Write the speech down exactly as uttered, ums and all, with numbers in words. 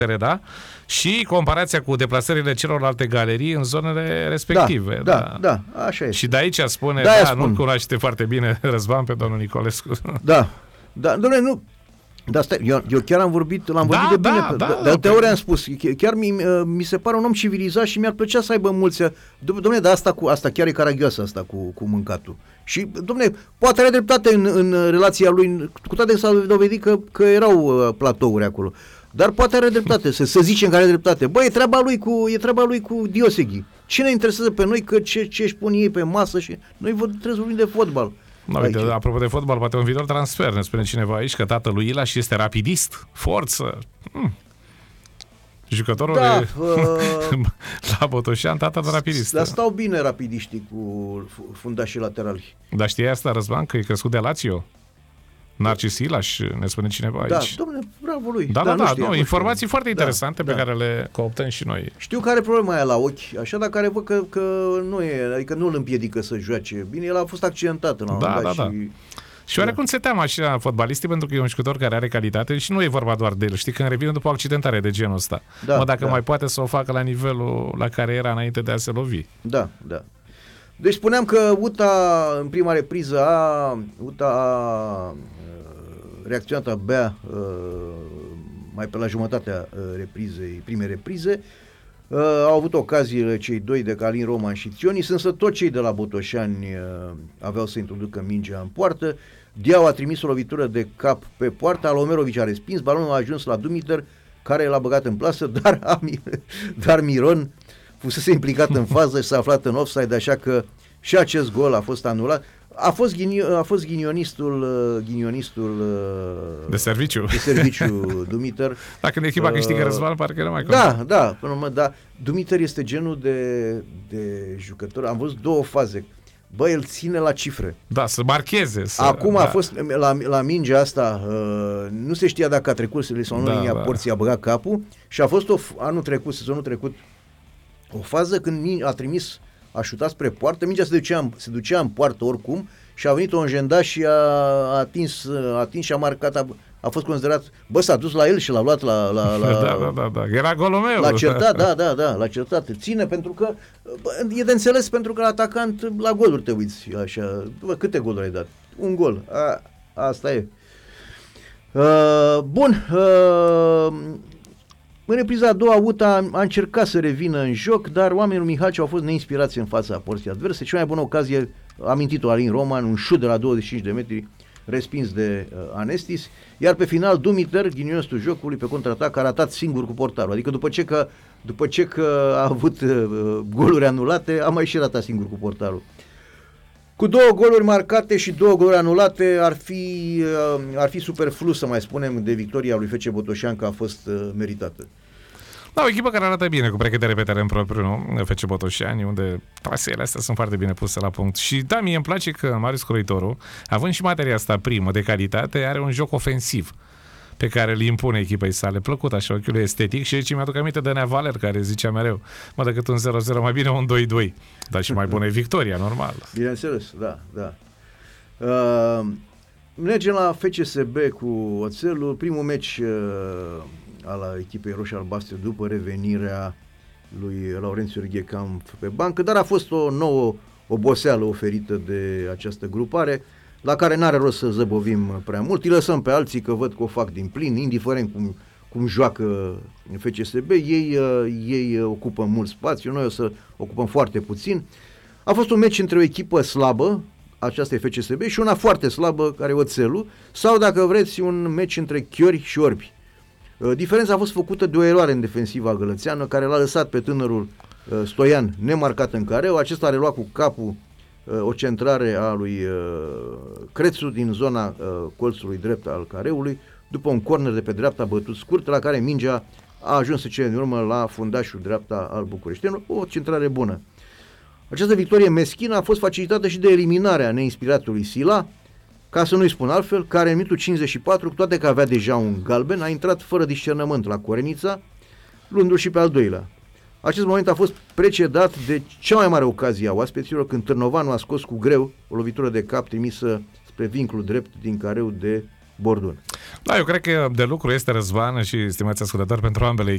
da? Și comparația cu deplasările celorlalte galerii în zonele respective. Da, da, da, da, așa este. Și de aici spune, De-aia da, spun. nu cunoaște foarte bine Răzvan pe domnul Nicolescu. Da, da, dom'le, nu. Dar stai, eu, eu chiar am vorbit, l-am Da, vorbit de da, bine, da, de, da, de atâtea pe- ori am spus, chiar mi, mi se pare un om civilizat și mi-ar plăcea să aibă mulți. Dom'le, dar asta, cu, asta chiar e caragioasă, asta cu, cu mâncatul. Și, dom'le, poate are dreptate în, în relația lui, cu toate că s-a dovedit că, că erau uh, platouri acolo. Dar poate are dreptate, să, să zicem că are dreptate. Băi, e treaba lui cu, e treaba lui cu Dioseghi. Ce ne interesează pe noi că ce, ce își pun ei pe masă și noi vă, trebuie să vorbim de fotbal. No, uite, apropo de fotbal, poate un viitor transfer, ne spune cineva aici că tatălui Ilaș este rapidist, forță. Hmm. Jucătorul Da, e... uh, la Botoșan, tata de rapidist. Dar stau bine rapidiștii cu fundașii laterali. Dar știi asta, Răzvan, că e crescut de Lazio? Narcis Ilaș, ne spune cineva Da, aici. dom'le, bravo lui. Da, da, nu da, știam, nu, nu informații știam. foarte interesante Da, pe da. care le cooptăm și noi. Știu că are problema aia la ochi, așa, dar care văd că, că nu e, adică nu îl împiedică să joace. Bine, el a fost accidentat în un Da, moment dat da, da. și... Și oarecum se teamă așa fotbalistii pentru că e un jucător care are calitate și nu e vorba doar de el. Știi, când revine după o accidentare de genul ăsta. Da, Mă, dacă da. mai poate să o facă la nivelul la care era înainte de a se lovi. Da, da. Deci spuneam că U T A în prima repriză a, U T A a uh, reacționat abia uh, mai pe la jumătatea uh, reprizei, prime reprize. Uh, au avut ocaziile cei doi de Calin Roman și Ționis, însă tot cei de la Botoșani uh, aveau să introducă mingea în poartă. Diau a trimis o lovitură de cap pe poartă, Alomerovici a respins, balonul a ajuns la Dumitar, care l-a băgat în plasă, dar, a, dar Miron fusese implicat în fază și s-a aflat în offside, așa că și acest gol a fost anulat. A fost, ghinio, a fost ghinionistul, uh, ghinionistul uh, De serviciu. de serviciu Dumitar. Dacă când echipa Uh, câștigă Răzvan, parcă nu mai Da, da, până mă, da. Dumitar este genul de, de jucător. Am văzut două faze. Bă, el ține la cifre. Da, să marcheze. Să, Acum da. a fost, la, la mingea asta, uh, nu se știa dacă a trecut sau nu Da, linia da. porții, a băgat capul și a fost o, anul trecut, sezonul trecut, o fază când min- a trimis, a șutat spre poartă, mingea se ducea, în, se ducea în poartă oricum și a venit un jendaș și a, a atins, a atins și a marcat, a, a fost considerat, bă, s-a dus la el și l-a luat la... la, la Da, da, da, da. Era golul meu. L-a certat, da, da, da, l-a certat. Ține pentru că, bă, e de înțeles pentru că la atacant la goluri te uiți așa. Bă, câte goluri ai dat? Un gol. A, asta e. Uh, bun. Uh, în repriza a doua, U T A a încercat să revină în joc, dar oamenii lui Mihalci au fost neinspirați în fața porții adverse. Cea mai bună ocazie, a amintit-o Alin Roman, un șut de la douăzeci și cinci de metri, respins de uh, Anestis, iar pe final Dumitar, ghinionistul jocului, pe contraatac, a ratat singur cu portarul. Adică după ce că, după ce că a avut uh, goluri anulate, a mai și ratat singur cu portarul. Cu două goluri marcate și două goluri anulate, ar fi, uh, ar fi superflu să mai spunem de victoria lui F C Botoșan că a fost uh, meritată. Da, o echipă care arată bine, cu precădere pe teren propriu, nu? F C Botoșani, unde traseele astea sunt foarte bine puse la punct. Și da, mie îmi place că Marius Croitoru, având și materia asta primă de calitate, are un joc ofensiv pe care îl impune echipei sale. Plăcut așa, ochiul estetic și aici mi-aduc aminte de Nea Valer, care zicea mereu, mă, decât un zero zero, mai bine un doi doi. Dar și mai bună e victoria, normal. Bineînțeles, da, da. Uh, mergem la F C S B cu Oțelul, primul meci uh, al echipei roșii-albastre după revenirea lui Laurențiu Righecamp pe bancă, dar a fost o nouă oboseală oferită de această grupare, la care n-are rost să zăbovim prea mult. Îi lăsăm pe alții că văd că o fac din plin, indiferent cum, cum joacă F C S B, ei, uh, ei ocupă mult spațiu, noi o să ocupăm foarte puțin. A fost un meci între o echipă slabă, aceasta e F C S B, și una foarte slabă, care e Oțelul, sau, dacă vreți, un meci între Chiori și Orbi. Uh, diferența a fost făcută de o eroare în defensiva gălățeană, care l-a lăsat pe tânărul uh, Stoian nemarcat în careu. Acesta a reluat cu capul uh, o centrare a lui uh, Crețu din zona uh, colțului drept al careului, după un corner de pe dreapta bătut scurt, la care mingea a ajuns în cele din urmă la fundașul dreapta al Bucureștienilor. O centrare bună. Această victorie meschină a fost facilitată și de eliminarea neinspiratului Sila, ca să nu-i spun altfel, care în minutul cincizeci și patru, cu toate că avea deja un galben, a intrat fără discernământ la Corenița, luându-l și pe al doilea. Acest moment a fost precedat de cea mai mare ocazie a oaspeților, când Târnovanu a scos cu greu o lovitură de cap trimisă spre vincul drept din careu de Bordun. Da, eu cred că de lucru este, Răzvan și stimați ascultători, pentru ambele